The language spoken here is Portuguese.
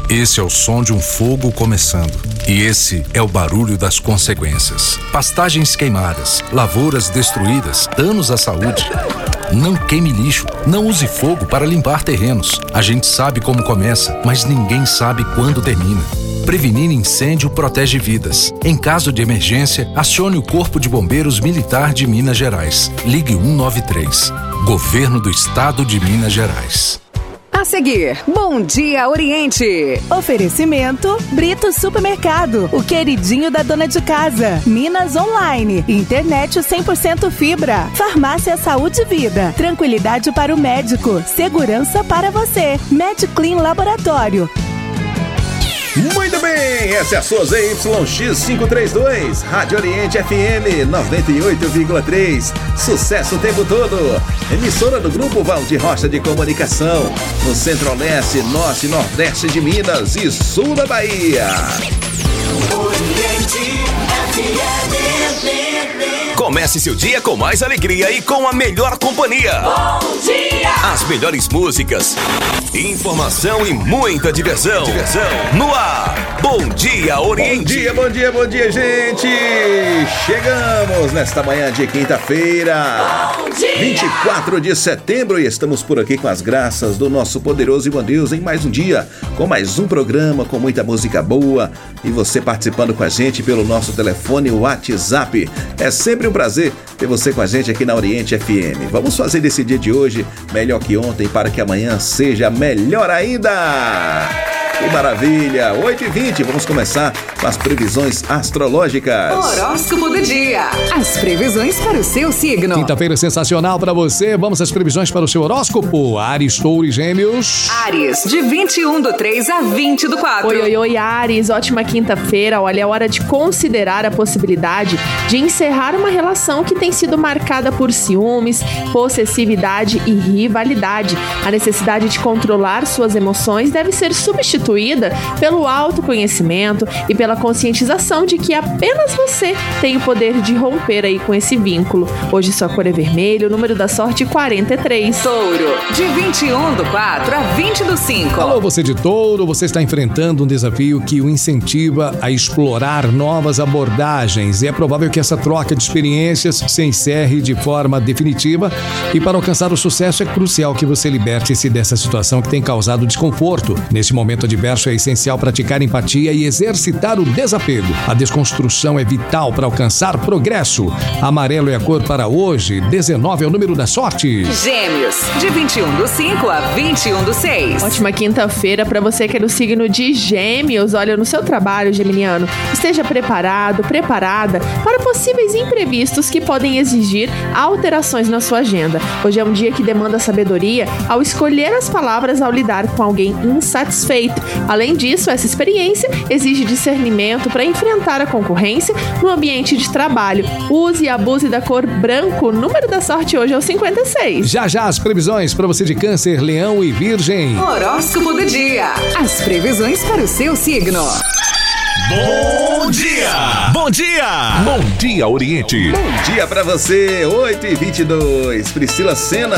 Esse é o som de um fogo começando. E esse é o barulho das consequências. Pastagens queimadas, lavouras destruídas, danos à saúde. Não queime lixo, não use fogo para limpar terrenos. A gente sabe como começa, mas ninguém sabe quando termina. Prevenir incêndio protege vidas. Em caso de emergência, acione o Corpo de Bombeiros Militar de Minas Gerais. Ligue 193. Governo do Estado de Minas Gerais. A seguir, Bom Dia Oriente. Oferecimento Brito Supermercado, o queridinho da dona de casa. Minas Online, internet 100% fibra. Farmácia Saúde e Vida, tranquilidade para o médico, segurança para você. MedClean Laboratório. Muito bem, essa é a sua ZYX532, Rádio Oriente FM 98,3, sucesso o tempo todo, emissora do Grupo Valdir Rocha de Comunicação, no Centro-Oeste, Norte e Nordeste de Minas e Sul da Bahia. Oriente FM. Comece seu dia com mais alegria e com a melhor companhia. Bom dia! As melhores músicas, informação e muita diversão. No ar, Bom Dia Oriente. Bom dia, gente! Chegamos nesta manhã de quinta-feira, 24 de setembro, e estamos por aqui com as graças do nosso poderoso e bom Deus em mais um dia, com mais um programa, com muita música boa, e você participando com a gente pelo nosso telefone WhatsApp. É sempre um prazer ter você com a gente aqui na Oriente FM. Vamos fazer desse dia de hoje melhor que ontem para que amanhã seja melhor ainda. Que maravilha! 8h20, vamos começar com as previsões astrológicas. Horóscopo do dia. As previsões para o seu signo. Quinta-feira sensacional para você. Vamos às previsões para o seu horóscopo. Áries, Touro e Gêmeos. Áries, de 21/3 a 20/4. Oi, Áries. Ótima quinta-feira. Olha, é hora de considerar a possibilidade de encerrar uma relação que tem sido marcada por ciúmes, possessividade e rivalidade. A necessidade de controlar suas emoções deve ser substituída pelo autoconhecimento e pela conscientização de que apenas você tem o poder de romper aí com esse vínculo. Hoje sua cor é vermelho, o número da sorte 43. Touro, de 21/4 a 20/5. Alô, você de Touro, você está enfrentando um desafio que o incentiva a explorar novas abordagens, e é provável que essa troca de experiências se encerre de forma definitiva, e para alcançar o sucesso é crucial que você liberte-se dessa situação que tem causado desconforto. Nesse momento adverso é essencial praticar empatia e exercitar o desapego. A desconstrução é vital para alcançar progresso. Amarelo é a cor para hoje. 19 é o número da sorte. Gêmeos, de 21/5 a 21/6. Ótima quinta-feira para você que é do signo de Gêmeos. Olha, no seu trabalho, geminiano, esteja preparada para possíveis imprevistos que podem exigir alterações na sua agenda. Hoje é um dia que demanda sabedoria ao escolher as palavras ao lidar com alguém insatisfeito. Além disso, essa experiência exige discernimento para enfrentar a concorrência no ambiente de trabalho. Use e abuse da cor branco. O número da sorte hoje é o 56. Já as previsões para você de Câncer, Leão e Virgem. Horóscopo do dia. As previsões para o seu signo. Bom dia! Bom dia! Bom dia, Oriente. Bom dia pra você, 8h22. Priscila Senna